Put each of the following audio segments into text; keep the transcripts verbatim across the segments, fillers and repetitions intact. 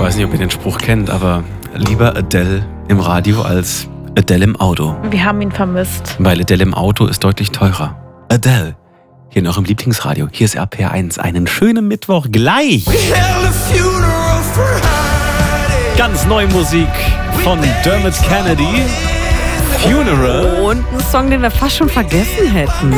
weiß nicht, ob ihr den Spruch kennt, aber lieber Adele im Radio als Adele im Auto. Wir haben ihn vermisst. Weil Adele im Auto ist deutlich teurer. Adele, hier in eurem Lieblingsradio. Hier ist R P R eins. Einen schönen Mittwoch gleich. Ganz neue Musik von Dermot Kennedy. Funeral. Und ein Song, den wir fast schon vergessen hätten.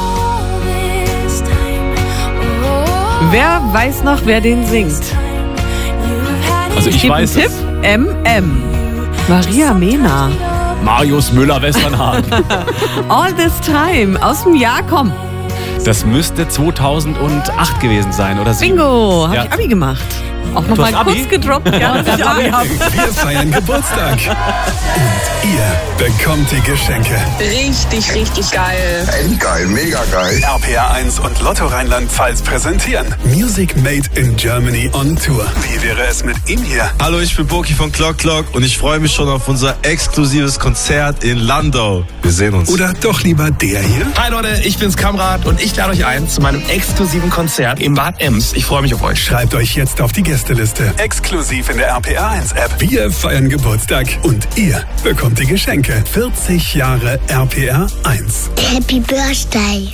Wer weiß noch, wer den singt? Also ich, ich weiß Tipp. es. M M. Maria Mena. Marius Müller-Westernhagen. All This Time. Aus dem Jahr, komm. Das müsste zweitausendacht gewesen sein, oder? Bingo. Hab Ja. ich Abi gemacht. Auch noch Du mal hast kurz Abi? gedroppt. Ja, dass ich Abi hab. Wir feiern Geburtstag. Und ihr bekommt die Geschenke. Richtig, richtig geil. Endgeil, mega geil. R P R eins und Lotto Rheinland-Pfalz präsentieren Music Made in Germany on Tour. Wie wäre es mit ihm hier? Hallo, ich bin Boki von Clock Clock und ich freue mich schon auf unser exklusives Konzert in Landau. Wir sehen uns. Oder doch lieber der hier? Hi Leute, ich bin's Kamrat und ich lade euch ein zu meinem exklusiven Konzert in Bad Ems. Ich freue mich auf euch. Schreibt euch jetzt auf die Gästeliste. Exklusiv in der R P R eins App. Wir feiern Geburtstag und ihr bekommt die Geschenke. vierzig Jahre R P R eins. Happy Birthday.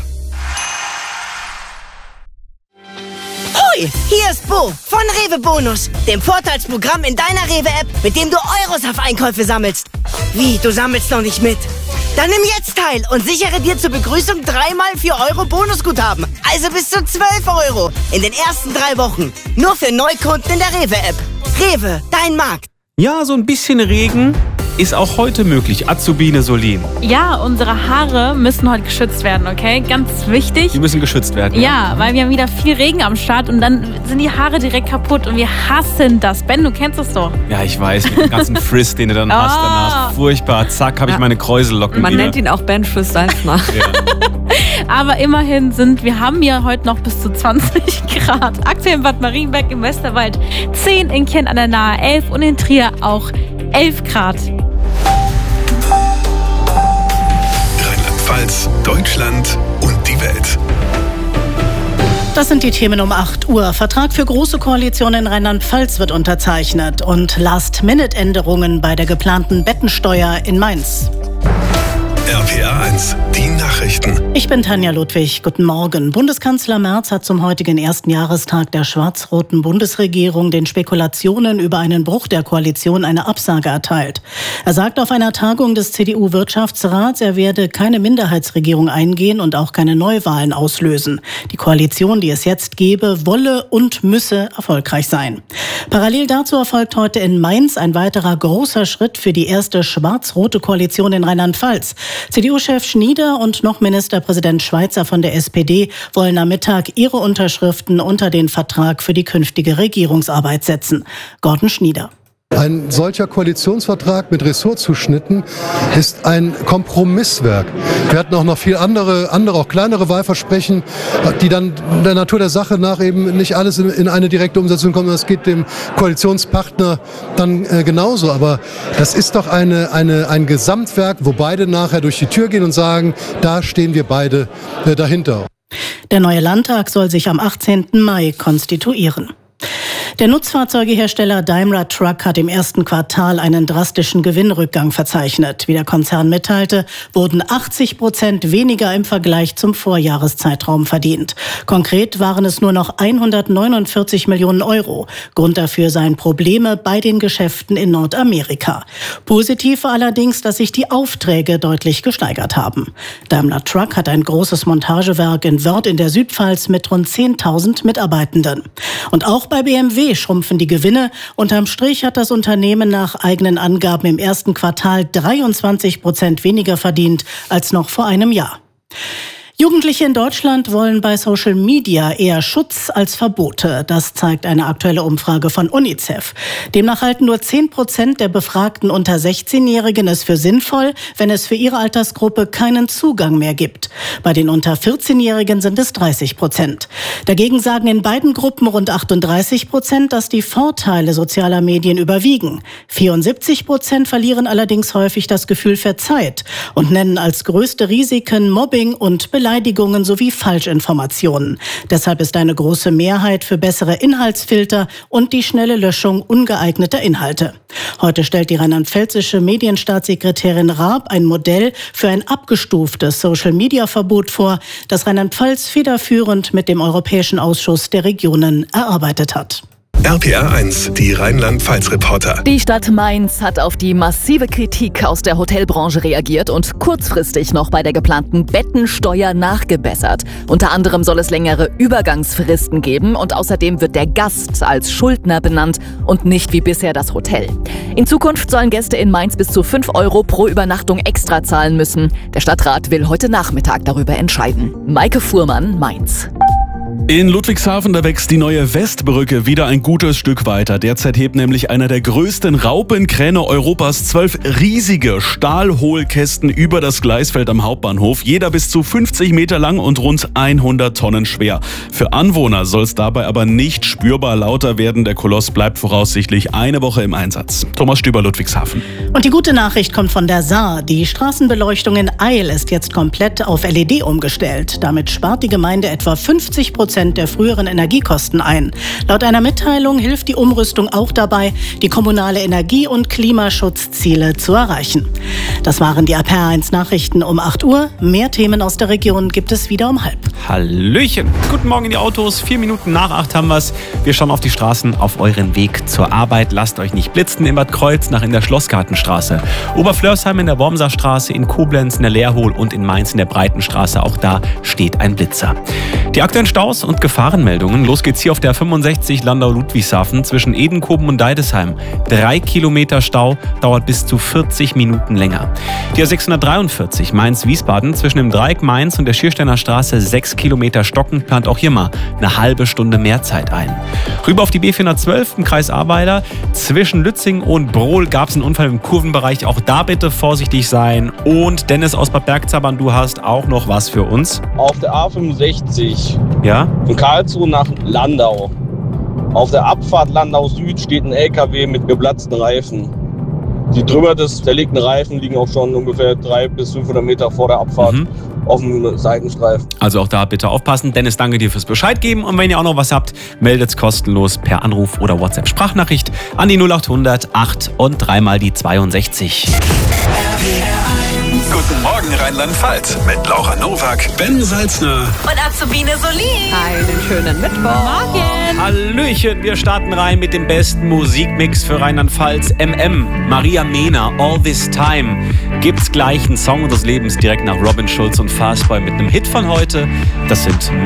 Hoi, hier ist Bo von Rewe Bonus, dem Vorteilsprogramm in deiner Rewe-App, mit dem du Euros auf Einkäufe sammelst. Wie, du sammelst noch nicht mit? Dann nimm jetzt teil und sichere dir zur Begrüßung dreimal vier Euro Bonusguthaben. Also bis zu zwölf Euro in den ersten drei Wochen. Nur für Neukunden in der Rewe-App. Rewe, dein Markt. Ja, so ein bisschen Regen ist auch heute möglich. Azubine Solin. Ja, unsere Haare müssen heute geschützt werden, okay? Ganz wichtig. Die müssen geschützt werden. Ja, weil wir haben wieder viel Regen am Start und dann sind die Haare direkt kaputt und wir hassen das. Ben, du kennst das doch. Ja, ich weiß, mit dem ganzen Frizz, den du dann Oh. hast danach. Furchtbar. Zack, habe ich Ja. meine Kräusellocken Man wieder. nennt ihn auch Ben Frizz eins nach. Ja. Aber immerhin sind, wir haben ja heute noch bis zu zwanzig Grad. Aktuell in Bad Marienberg im Westerwald zehn, in Kent an der Nahe elf und in Trier auch elf Grad. Rheinland-Pfalz, Deutschland und die Welt. Das sind die Themen um acht Uhr. Vertrag für Große Koalition in Rheinland-Pfalz wird unterzeichnet und Last-Minute-Änderungen bei der geplanten Bettensteuer in Mainz. R P R eins, die Nachrichten. Ich bin Tanja Ludwig. Guten Morgen. Bundeskanzler Merz hat zum heutigen ersten Jahrestag der schwarz-roten Bundesregierung den Spekulationen über einen Bruch der Koalition eine Absage erteilt. Er sagt auf einer Tagung des C D U-Wirtschaftsrats, er werde keine Minderheitsregierung eingehen und auch keine Neuwahlen auslösen. Die Koalition, die es jetzt gebe, wolle und müsse erfolgreich sein. Parallel dazu erfolgt heute in Mainz ein weiterer großer Schritt für die erste schwarz-rote Koalition in Rheinland-Pfalz. C D U-Chef Schnieder und noch Ministerpräsident Schweizer von der S P D wollen am Mittag ihre Unterschriften unter den Vertrag für die künftige Regierungsarbeit setzen. Gordon Schnieder. Ein solcher Koalitionsvertrag mit Ressortzuschnitten ist ein Kompromisswerk. Wir hatten auch noch viel andere, andere auch kleinere Wahlversprechen, die dann der Natur der Sache nach eben nicht alles in, in eine direkte Umsetzung kommen. Das geht dem Koalitionspartner dann äh, genauso. Aber das ist doch eine, eine, ein Gesamtwerk, wo beide nachher durch die Tür gehen und sagen, da stehen wir beide äh, dahinter. Der neue Landtag soll sich am achtzehnten Mai konstituieren. Der Nutzfahrzeugehersteller Daimler Truck hat im ersten Quartal einen drastischen Gewinnrückgang verzeichnet. Wie der Konzern mitteilte, wurden achtzig Prozent weniger im Vergleich zum Vorjahreszeitraum verdient. Konkret waren es nur noch hundertneunundvierzig Millionen Euro. Grund dafür seien Probleme bei den Geschäften in Nordamerika. Positiv war allerdings, dass sich die Aufträge deutlich gesteigert haben. Daimler Truck hat ein großes Montagewerk in Wörth in der Südpfalz mit rund zehntausend Mitarbeitenden. Und auch bei B M W schrumpfen die Gewinne. Unterm Strich hat das Unternehmen nach eigenen Angaben im ersten Quartal dreiundzwanzig Prozent weniger verdient als noch vor einem Jahr. Jugendliche in Deutschland wollen bei Social Media eher Schutz als Verbote. Das zeigt eine aktuelle Umfrage von UNICEF. Demnach halten nur zehn Prozent der befragten unter sechzehnjährigen es für sinnvoll, wenn es für ihre Altersgruppe keinen Zugang mehr gibt. Bei den unter vierzehnjährigen sind es dreißig Prozent. Dagegen sagen in beiden Gruppen rund achtunddreißig Prozent, dass die Vorteile sozialer Medien überwiegen. vierundsiebzig Prozent verlieren allerdings häufig das Gefühl für Zeit und nennen als größte Risiken Mobbing und Belästigung. Beleidigungen sowie Falschinformationen. Deshalb ist eine große Mehrheit für bessere Inhaltsfilter und die schnelle Löschung ungeeigneter Inhalte. Heute stellt die rheinland-pfälzische Medienstaatssekretärin Raab ein Modell für ein abgestuftes Social-Media-Verbot vor, das Rheinland-Pfalz federführend mit dem Europäischen Ausschuss der Regionen erarbeitet hat. R P R eins, die Rheinland-Pfalz-Reporter. Die Stadt Mainz hat auf die massive Kritik aus der Hotelbranche reagiert und kurzfristig noch bei der geplanten Bettensteuer nachgebessert. Unter anderem soll es längere Übergangsfristen geben und außerdem wird der Gast als Schuldner benannt und nicht wie bisher das Hotel. In Zukunft sollen Gäste in Mainz bis zu fünf Euro pro Übernachtung extra zahlen müssen. Der Stadtrat will heute Nachmittag darüber entscheiden. Maike Fuhrmann, Mainz. In Ludwigshafen, da wächst die neue Westbrücke wieder ein gutes Stück weiter. Derzeit hebt nämlich einer der größten Raupenkräne Europas zwölf riesige Stahlhohlkästen über das Gleisfeld am Hauptbahnhof. Jeder bis zu fünfzig Meter lang und rund hundert Tonnen schwer. Für Anwohner soll es dabei aber nicht spürbar lauter werden. Der Koloss bleibt voraussichtlich eine Woche im Einsatz. Thomas Stüber, Ludwigshafen. Und die gute Nachricht kommt von der Saar. Die Straßenbeleuchtung in Eil ist jetzt komplett auf L E D umgestellt. Damit spart die Gemeinde etwa fünfzig Prozent der früheren Energiekosten ein. Laut einer Mitteilung hilft die Umrüstung auch dabei, die kommunale Energie- und Klimaschutzziele zu erreichen. Das waren die R P R eins Nachrichten um acht Uhr. Mehr Themen aus der Region gibt es wieder um halb. Hallöchen. Guten Morgen in die Autos. Vier Minuten nach acht haben wir's. Wir schauen auf die Straßen auf euren Weg zur Arbeit. Lasst euch nicht blitzen in Bad Kreuznach in der Schlossgartenstraße. Oberflörsheim in der Wormserstraße, in Koblenz in der Leerhohl und in Mainz in der Breitenstraße. Auch da steht ein Blitzer. Die aktuellen Staus und Gefahrenmeldungen. Los geht's hier auf der fünfundsechzig Landau-Ludwigshafen zwischen Edenkoben und Deidesheim. Drei Kilometer Stau, dauert bis zu vierzig Minuten länger. Die A sechshundertdreiundvierzig Mainz-Wiesbaden zwischen dem Dreieck Mainz und der Schiersteiner Straße sechs Kilometer stocken, plant auch hier mal eine halbe Stunde mehr Zeit ein. Rüber auf die B vierhundertzwölf im Kreis Ahrweiler. Zwischen Lützing und Brohl gab es einen Unfall im Kurvenbereich. Auch da bitte vorsichtig sein. Und Dennis aus Bad Bergzabern, du hast auch noch was für uns. Auf der A fünfundsechzig. Ja? Von Karlsruhe nach Landau. Auf der Abfahrt Landau Süd steht ein L K W mit geplatzten Reifen. Die drüber des zerlegten Reifen liegen auch schon ungefähr dreihundert bis fünfhundert Meter vor der Abfahrt mhm. auf dem Seitenstreifen. Also auch da bitte aufpassen. Dennis, danke dir fürs Bescheid geben. Und wenn ihr auch noch was habt, meldet es kostenlos per Anruf oder WhatsApp-Sprachnachricht an die null achthundert acht und dreimal die zweiundsechzig. Guten Morgen Rheinland-Pfalz mit Laura Nowak, Ben Salzner und Azubine Solin. Einen schönen Mittwoch. Morgen. Hallöchen, wir starten rein mit dem besten Musikmix für Rheinland-Pfalz. M M, Maria Mena, All This Time. Gibt's gleich einen Song unseres Lebens direkt nach Robin Schulz und Fastboy mit einem Hit von heute. Das sind